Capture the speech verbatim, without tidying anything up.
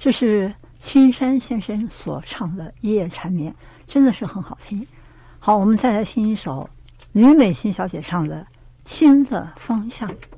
这是青山先生所唱的《夜缠绵》，真的是很好听。好，我们再来听一首吕美琴小姐唱的《新的方向》。